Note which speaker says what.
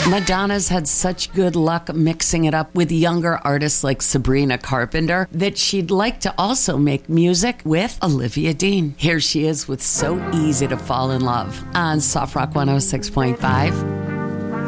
Speaker 1: Madonna's had such good luck mixing it up with younger artists like Sabrina Carpenter that she'd like to also make music with Olivia Dean. Here she is with So Easy to Fall in Love on Soft Rock 106.5.